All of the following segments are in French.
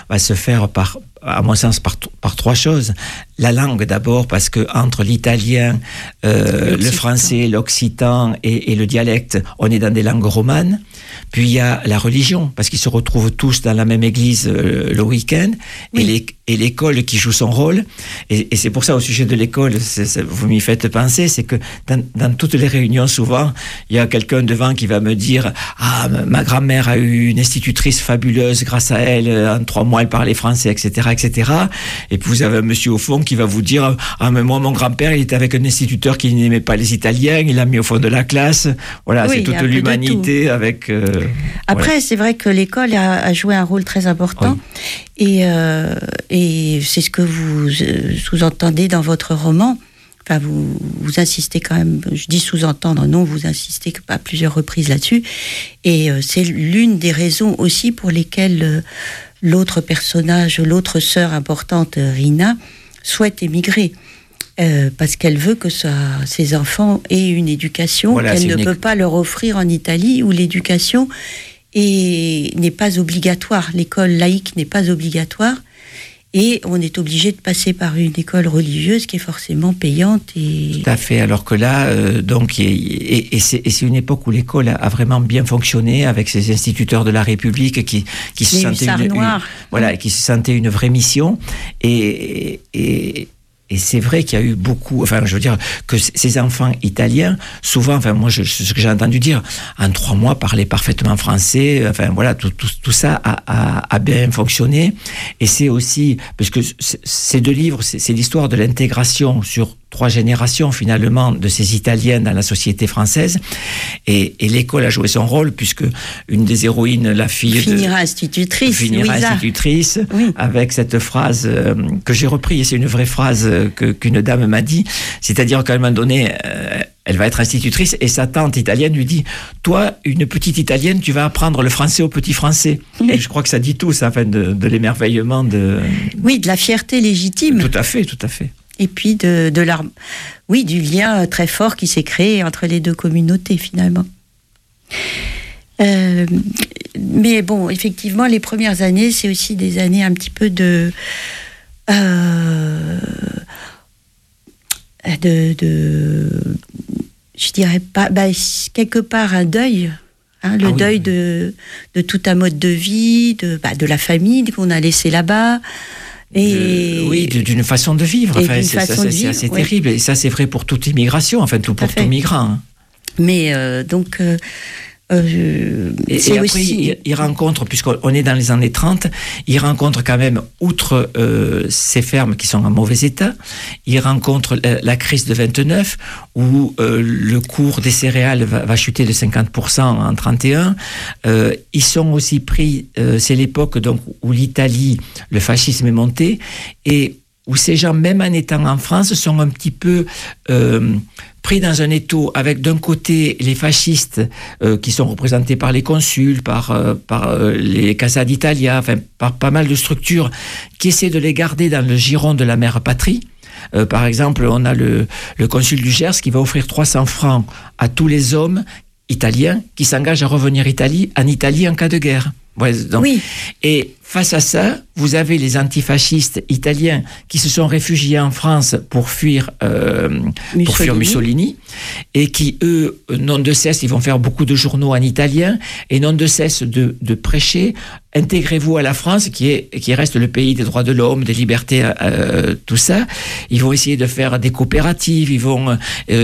va se faire à mon sens, par trois choses. La langue d'abord, parce que entre l'italien, le français, l'occitan et le dialecte, on est dans des langues romanes. Puis il y a la religion, parce qu'ils se retrouvent tous dans la même église le week-end, et l'école qui joue son rôle. Et c'est pour ça, au sujet de l'école, vous m'y faites penser, c'est que dans toutes les réunions, souvent, il y a quelqu'un devant qui va me dire « Ah, ma grand-mère a eu une institutrice fabuleuse, grâce à elle, en 3 mois, elle parlait français, etc. etc. » Et puis vous avez un monsieur au fond qui va vous dire « Ah, mais moi, mon grand-père, il était avec un instituteur qui n'aimait pas les Italiens, il l'a mis au fond de la classe. » Voilà, c'est toute l'humanité avec... Après, c'est vrai que l'école a joué un rôle très important. Oui. Et c'est ce que vous sous-entendez dans votre roman. Enfin, vous insistez quand même, je dis sous-entendre, non, vous insistez à plusieurs reprises là-dessus. Et c'est l'une des raisons aussi pour lesquelles l'autre personnage, l'autre sœur importante, Rina, souhaite émigrer. Parce qu'elle veut que ses enfants aient une éducation qu'elle ne peut pas leur offrir en Italie, où l'éducation n'est pas obligatoire. L'école laïque n'est pas obligatoire. Et on est obligé de passer par une école religieuse qui est forcément payante. Tout à fait. Alors que là, c'est une époque où l'école a vraiment bien fonctionné avec ces instituteurs de la République qui se sentaient une vraie mission. Et c'est vrai qu'il y a eu beaucoup, enfin, je veux dire, que ces enfants italiens, souvent, enfin, moi, ce que j'ai entendu dire, en 3 mois, parlaient parfaitement français, enfin, voilà, tout ça a bien fonctionné. Et c'est aussi, parce que ces 2 livres, c'est l'histoire de l'intégration sur 3 générations, finalement, de ces Italiens dans la société française. Et l'école a joué son rôle, puisque une des héroïnes, la fille... Finira institutrice, oui. Avec cette phrase que j'ai reprise, et c'est une vraie phrase qu'une dame m'a dit, c'est-à-dire qu'à un moment donné, elle va être institutrice, et sa tante italienne lui dit « Toi, une petite italienne, tu vas apprendre le français aux petits français. » Et je crois que ça dit tout, ça, enfin, de l'émerveillement de... Oui, de la fierté légitime. Tout à fait. Et puis du lien très fort qui s'est créé entre les 2 communautés, finalement. Mais bon, effectivement, les premières années, c'est aussi des années un petit peu de je dirais pas, quelque part un deuil. Le deuil de tout un mode de vie, de la famille qu'on a laissé là-bas. D'une façon de vivre. Enfin, c'est assez terrible. Et ça, c'est vrai pour toute immigration, enfin, pour tout migrant. Hein. Mais et après, il rencontre, puisqu'on est dans les années 30, il rencontre quand même, outre ces fermes qui sont en mauvais état, il rencontre la crise de 29, où le cours des céréales va chuter de 50% en 31. Ils sont aussi pris, c'est l'époque donc où l'Italie, le fascisme est monté, et où ces gens, même en étant en France, sont un petit peu pris dans un étau avec d'un côté les fascistes qui sont représentés par les consuls, par les Casa d'Italia, enfin par pas mal de structures qui essaient de les garder dans le giron de la mère patrie. Par exemple, on a le consul du Gers qui va offrir 300 francs à tous les hommes italiens qui s'engagent à revenir en Italie en cas de guerre. Oui. Et face à ça, vous avez les antifascistes italiens qui se sont réfugiés en France pour fuir Mussolini, et qui, eux, n'ont de cesse, ils vont faire beaucoup de journaux en italien, et n'ont de cesse de prêcher « Intégrez-vous à la France, qui reste le pays des droits de l'homme, des libertés, tout ça ». Ils vont essayer de faire des coopératives, ils vont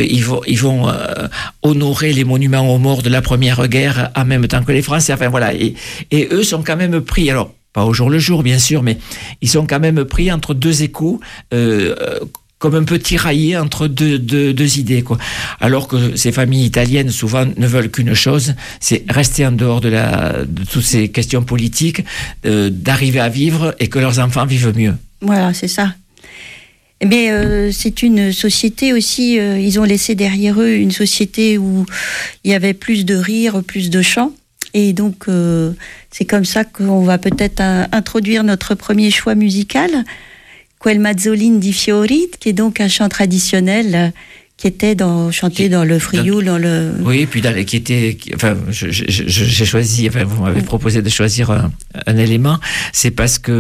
honorer les monuments aux morts de la Première Guerre en même temps que les Français. Enfin voilà, et eux sont quand même pris, alors pas au jour le jour bien sûr, mais ils sont quand même pris entre 2 échos, comme un peu tiraillés entre deux idées, quoi. Alors que ces familles italiennes souvent ne veulent qu'une chose, c'est rester en dehors de toutes ces questions politiques, d'arriver à vivre et que leurs enfants vivent mieux. Voilà, c'est ça. Mais c'est une société aussi, ils ont laissé derrière eux une société où il y avait plus de rire, plus de chants. Et donc, c'est comme ça qu'on va peut-être introduire notre premier choix musical, Quel Mazzolin di Fiori, qui est donc un chant traditionnel qui était chanté dans le Frioul, dans le... Oui, puis j'ai choisi, enfin, vous m'avez proposé de choisir un élément, c'est parce que